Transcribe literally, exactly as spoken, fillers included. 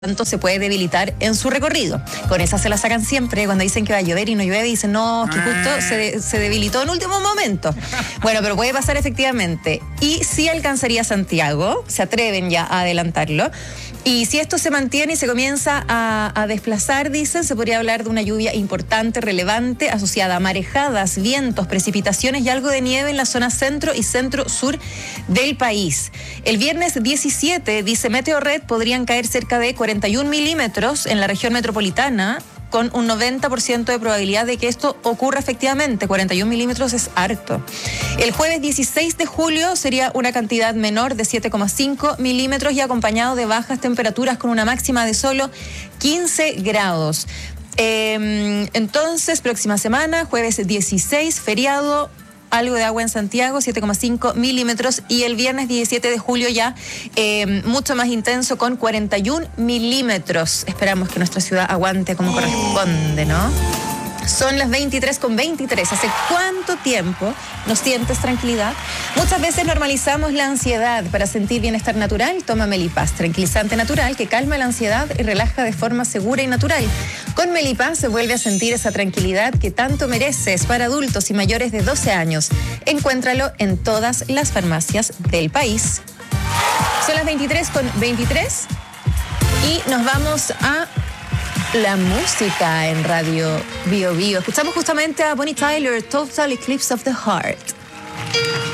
tanto se puede debilitar en su recorrido. Con esa se la sacan siempre cuando dicen que va a llover y no llueve, y dicen no, que justo se, se debilitó en último momento. Bueno, pero puede pasar efectivamente. Y sí alcanzaría Santiago, se atreven ya a adelantarlo. Y si esto se mantiene y se comienza a, a desplazar, dicen, se podría hablar de una lluvia importante, relevante, asociada a marejadas, vientos, precipitaciones y algo de nieve en la zona centro y centro-sur del país. El viernes diecisiete, dice Meteorred, podrían caer cerca de cuarenta y un milímetros en la región metropolitana, con un noventa por ciento de probabilidad de que esto ocurra efectivamente. cuarenta y un milímetros es harto. El jueves dieciséis de julio sería una cantidad menor de siete coma cinco milímetros y acompañado de bajas temperaturas con una máxima de solo quince grados. Eh, entonces, próxima semana, jueves dieciséis, feriado, algo de agua en Santiago, siete coma cinco milímetros, y el viernes diecisiete de julio ya eh, mucho más intenso con cuarenta y un milímetros. Esperamos que nuestra ciudad aguante como corresponde, ¿no? Son las veintitrés con veintitrés. ¿Hace cuánto tiempo nos sientes tranquilidad? Muchas veces normalizamos la ansiedad. Para sentir bienestar natural, toma Melipaz, tranquilizante natural que calma la ansiedad y relaja de forma segura y natural. Con Melipaz se vuelve a sentir esa tranquilidad que tanto mereces. Para adultos y mayores de doce años. Encuéntralo en todas las farmacias del país. Son las veintitrés con veintitrés y nos vamos a la música en Radio Bio Bio. Escuchamos justamente a Bonnie Tyler, Total Eclipse of the Heart.